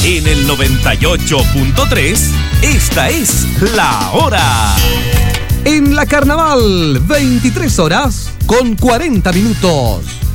En el 98.3, esta es La Hora. En la Carnaval, 23 horas con 40 minutos.